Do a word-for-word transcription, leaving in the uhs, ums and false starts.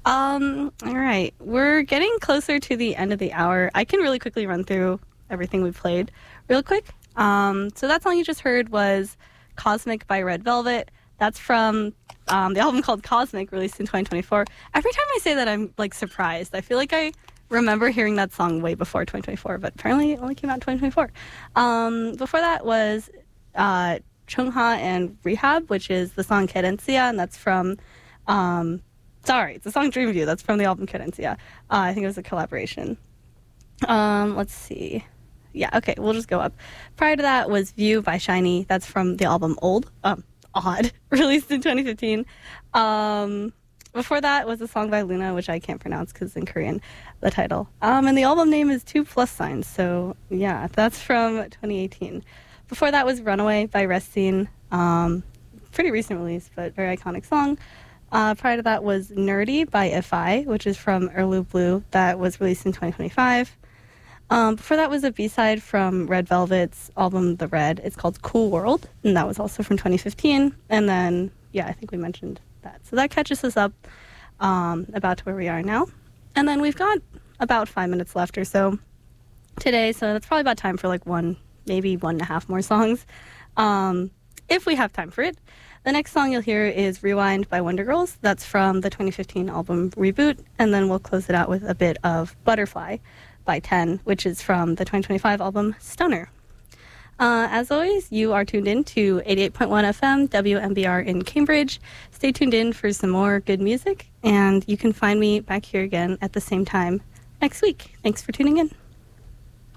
Um, all right. We're getting closer to the end of the hour. I can really quickly run through everything we played real quick. Um, so that song you just heard was Cosmic by Red Velvet. That's from um, the album called Cosmic, released in twenty twenty-four. Every time I say that, I'm like surprised. I feel like I remember hearing that song way before twenty twenty-four, but apparently it only came out in twenty twenty-four. Um, before that was uh, Chungha and Rehab, which is the song Querencia, and that's from... Um, Sorry, it's a song Dream View. That's from the album Querencia. Uh, I think it was a collaboration. Um, let's see. Yeah, okay, we'll just go up. Prior to that was View by Shiny. That's from the album Old. Um, Odd, released in twenty fifteen. Um, before that was a song by Luna, which I can't pronounce because in Korean, the title. Um, and the album name is Two Plus Signs. So, yeah, that's from twenty eighteen. Before that was Runaway by Restin. Um, pretty recent release, but very iconic song. Uh, prior to that was Nerdy by F I, which is from Erlu Blue. That was released in twenty twenty-five. Um, before that was a B-side from Red Velvet's album The Red. It's called Cool World, and that was also from twenty fifteen. And then, yeah, I think we mentioned that. So that catches us up um, about to where we are now. And then we've got about five minutes left or so today, so that's probably about time for like one, maybe one and a half more songs, um, if we have time for it. The next song you'll hear is Rewind by Wonder Girls. That's from the twenty fifteen album Reboot. And then we'll close it out with a bit of Butterfly by ten, which is from the twenty twenty-five album Stunner. Uh, as always, you are tuned in to eighty-eight point one F M, W M B R in Cambridge. Stay tuned in for some more good music, and you can find me back here again at the same time next week. Thanks for tuning in.